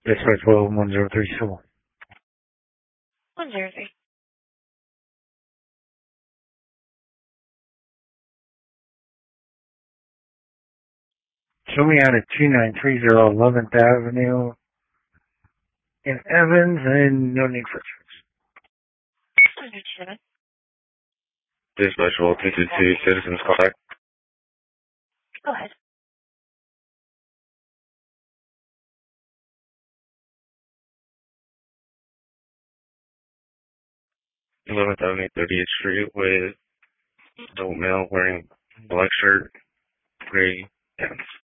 Dispatch 11037. 103. Show me out at 2930 11th Avenue in Evans, and no need for checks. 107. Dispatch 222, citizens call back. Go ahead. 11th Avenue, 30th Street with adult male wearing black shirt, gray pants.